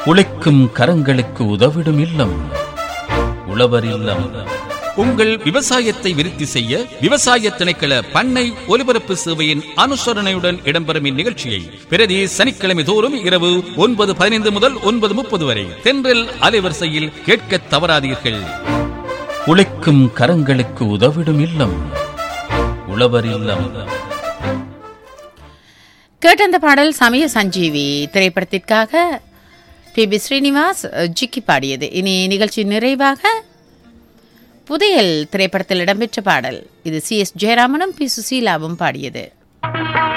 உழைக்கும் கரங்களுக்கு உதவிடும் இல்லம் உழவர் இல்லம். உங்கள் விவசாயத்தை விருத்தி செய்ய விவசாய திணைக்கள பண்ணை ஒலிபரப்பு சேவையின் அனுசரணையுடன் இடம்பெறும் இந்நிகழ்ச்சியை பிரதி சனிக்கிழமை தோறும் இரவு 9:15 முதல் 9:30 வரை தென்றல் அலைவரிசையில் கேட்க தவறாதீர்கள். உழைக்கும் கரங்களுக்கு உதவிடும் இல்லம் உழவர் இல்லம். கேட்ட அந்த பாடல் சமய சஞ்சீவி திரைப்படத்திற்காக பி ஸ்ரீனிவாஸ் ஜிக்கி பாடியது. இனி நிகழ்ச்சி நிறைவாக புதையல் திரைப்படத்தில் இடம்பெற்ற பாடல். இது சி.எஸ். ஜெயராமனும் பி சுசீலாவும் பாடியது.